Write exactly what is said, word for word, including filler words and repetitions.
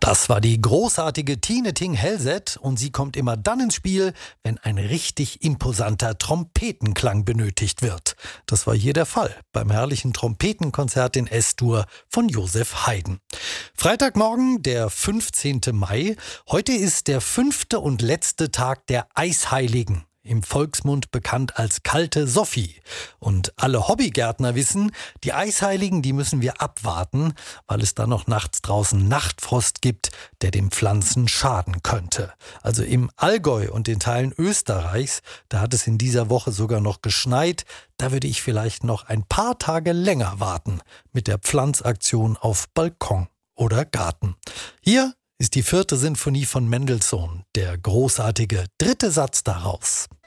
Das war die großartige Tine Ting Hellset und sie kommt immer dann ins Spiel, wenn ein richtig imposanter Trompetenklang benötigt wird. Das war hier der Fall beim herrlichen Trompetenkonzert in S-Dur von Joseph Haydn. Freitagmorgen, der fünfzehnte Mai. Heute ist der fünfte und letzte Tag der Eisheiligen. Im Volksmund bekannt als kalte Sophie. Und alle Hobbygärtner wissen, die Eisheiligen, die müssen wir abwarten, weil es da noch nachts draußen Nachtfrost gibt, der den Pflanzen schaden könnte. Also im Allgäu und in Teilen Österreichs, da hat es in dieser Woche sogar noch geschneit. Da würde ich vielleicht noch ein paar Tage länger warten mit der Pflanzaktion auf Balkon oder Garten. Hier ist die vierte Sinfonie von Mendelssohn, der großartige dritte Satz daraus.